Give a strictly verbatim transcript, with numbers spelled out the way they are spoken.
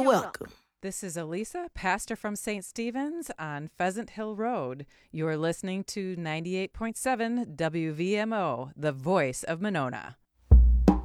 welcome. This is Elisa, pastor from Saint Stephen's on Pheasant Hill Road. You are listening to ninety-eight point seven W V M O, the voice of Monona.